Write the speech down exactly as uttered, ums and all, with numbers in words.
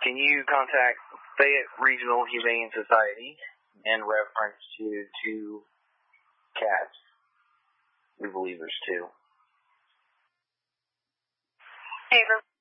can you contact Fayette Regional Humane Society in reference to two cats? We believe there's two. Hey,